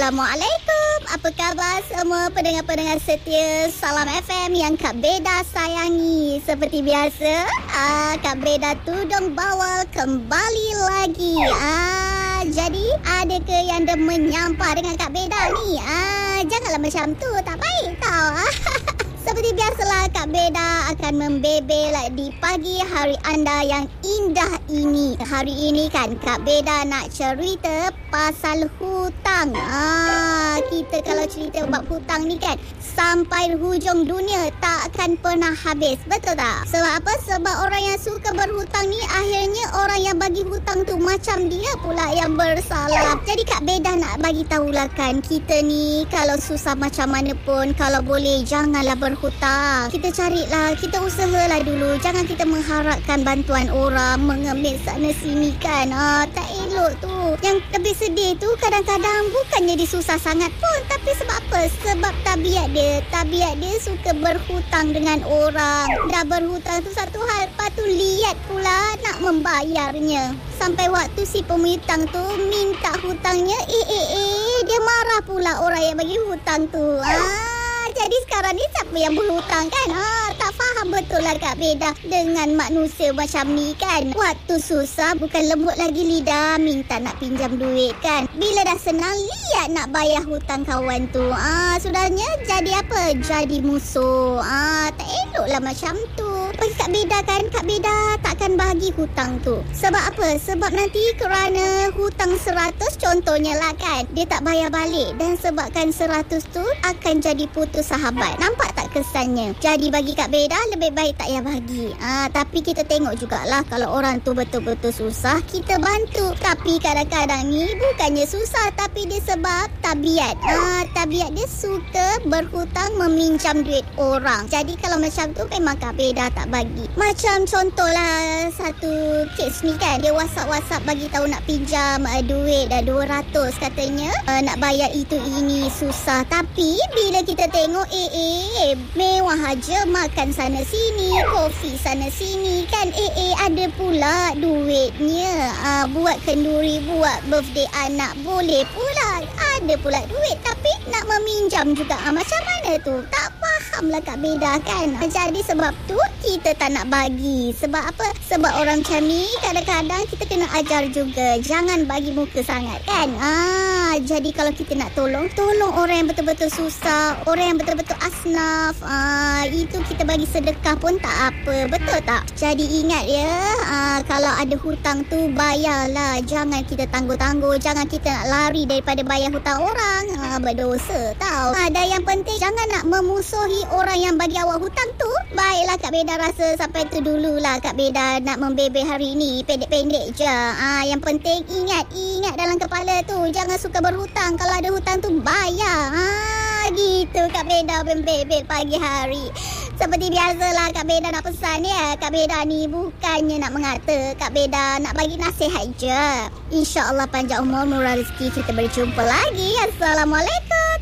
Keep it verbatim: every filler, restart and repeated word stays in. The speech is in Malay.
Assalamualaikum. Apa khabar semua pendengar-pendengar setia Salam F M yang Kak Beda sayangi. Seperti biasa, uh, Kak Beda tudung bawal kembali lagi. Uh, jadi, ada ke yang dah menyampah dengan Kak Beda ni? Uh, janganlah macam tu, tak baik tau. Seperti biasalah, Kak Beda akan membebel di pagi hari anda yang indah ini. Hari ini kan Kak Beda nak cerita pasal hutang. Ah, kita kalau cerita bab hutang ni kan, sampai hujung dunia tak akan pernah habis. Betul tak? Sebab apa? Sebab orang yang suka berhutang ni akhirnya orang yang bagi hutang tu macam dia pula yang bersalah. Jadi Kak Beda nak bagi tahulah kan, kita ni kalau susah macam mana pun, kalau boleh janganlah berhutang. Hutang. Kita carilah, kita usahalah dulu. Jangan kita mengharapkan bantuan orang, mengemis sana sini kan. Ah, tak elok tu. Yang lebih sedih tu kadang-kadang bukannya dia susah sangat pun, tapi sebab apa? Sebab tabiat dia. Tabiat dia suka berhutang dengan orang. Dah berhutang tu satu hal, lepas tu liat pula nak membayarnya. Sampai waktu si pemihutang tu minta hutangnya, eh eh eh dia marah pula orang yang bagi hutang tu. Ah. Jadi sekarang ni siapa yang berhutang kan? Ha, tak faham betul lah Kak Beda dengan manusia macam ni kan. Waktu susah bukan lembut lagi lidah minta nak pinjam duit kan. Bila dah senang lihat nak bayar hutang kawan tu. Ah, ha, sudahnya jadi apa? Jadi musuh. Ah, ha, tak elok lah macam tu. Bagi Kak Beda kan, Kak Beda takkan bagi hutang tu. Sebab apa? Sebab nanti kerana hutang seratus contohnya lah kan, dia tak bayar balik. Dan sebabkan seratus tu akan jadi putus sahabat. Nampak tak kesannya? Jadi bagi Kak Beda lebih baik tak payah bagi. Ah, tapi kita tengok jugalah kalau orang tu betul-betul susah, kita bantu. Tapi kadang-kadang ni bukannya susah, tapi dia sebab tabiat. Ah, tabiat dia suka berhutang, meminjam duit orang. Jadi kalau macam tu memang Kak Beda tak bagi. Macam contohlah satu kes ni kan, dia WhatsApp-WhatsApp bagi tahu nak pinjam uh, duit dah dua ratus katanya. Uh, nak bayar itu ini susah. Tapi bila kita tengok eh eh mewah aja, makan sana sini, kopi sana sini kan, eh eh ada pula duitnya. uh, buat kenduri, buat birthday anak boleh pula, ada pula duit. Tapi nak meminjam juga, uh, macam mana tu? Tak faham lah Kak Beda kan. Jadi sebab tu kita tak nak bagi. Sebab apa? Sebab orang macam ni kadang-kadang kita kena ajar juga, jangan bagi muka sangat kan. Ah, jadi kalau kita nak tolong, tolong orang yang betul-betul susah, orang yang betul-betul asnaf. Ah, itu kita bagi sedekah pun tak apa. Betul tak? Jadi ingat ya, ah, kalau ada hutang tu bayarlah. Jangan kita tangguh-tangguh. Jangan kita nak lari daripada bayar hutang orang. Ah, berdosa tau. Ah, dan yang penting jangan nak memusuhi orang yang bagi awak hutang tu. Baiklah Kak Beda rasa sampai tu dululah Kak Beda nak membebel hari ni. Pendek-pendek je. Ah, yang penting ingat, ingat dalam kepala tu. Jangan suka berhutang. Kalau ada hutang tu bayar. Ah, gitu Kak Beda membebel pagi hari. Seperti biasalah Kak Beda nak pesan ya. Kak Beda ni bukannya nak mengata. Kak Beda nak bagi nasihat je. InsyaAllah panjang umur, murah rezeki. Kita berjumpa lagi. Assalamualaikum.